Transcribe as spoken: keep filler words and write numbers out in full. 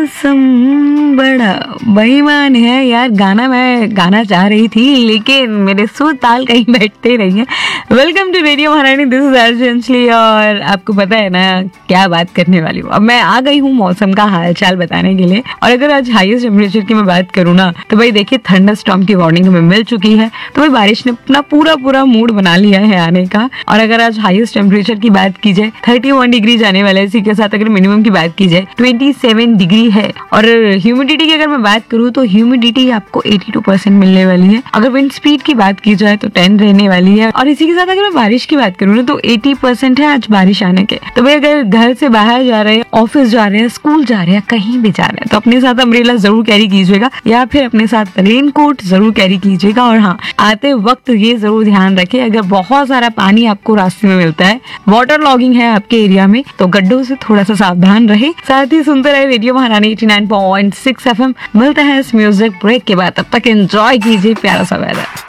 मौसम बड़ा बेईमान है यार। गाना मैं गाना चाह रही थी लेकिन मेरे सुर ताल कहीं बैठते नहीं है। वेलकम टू रेडियो महारानी, दिस इज अर्जेंटली। और आपको पता है ना क्या बात करने वाली हूँ। अब मैं आ गई हूँ मौसम का हाल चाल बताने के लिए। और अगर आज हाईएस्ट टेम्परेचर की मैं बात करूँ ना तो भाई देखिए थंडर स्टॉर्म की वार्निंग हमें मिल चुकी है। तो भाई बारिश ने अपना पूरा पूरा मूड बना लिया है आने का। और अगर आज हाईएस्ट टेम्परेचर की बात की जाए थर्टी वन डिग्री जाने वाला है। इसी के साथ अगर मिनिमम की बात की जाए ट्वेंटी सेवन डिग्री है। और ह्यूमिडिटी की अगर मैं बात करूँ तो ह्यूमिडिटी आपको एटी टू परसेंट मिलने वाली है। अगर विंड स्पीड की बात की जाए तो टेन रहने वाली है। और इसी के साथ अगर मैं बारिश की बात करूँ ना तो एटी परसेंट है आज बारिश आने के। तो भाई अगर घर से बाहर जा रहे हैं, ऑफिस जा रहे हैं, स्कूल जा रहे हैं, कहीं भी जा रहे हैं तो अपने साथ अम्ब्रेला जरूर कैरी कीजिएगा या फिर अपने साथ रेन कोट जरूर कैरी कीजिएगा। और हाँ, आते वक्त ये जरूर ध्यान रखें अगर बहुत सारा पानी आपको रास्ते में मिलता है, वाटर लॉगिंग है आपके एरिया में, तो गड्ढों से थोड़ा सा सावधान रहे। साथ ही सुनते रहे रेडियो महारानी eighty nine point six FM. मिलते हैं इस म्यूजिक ब्रेक के बाद, तब तक एंजॉय कीजिए प्यारा सा वेदर।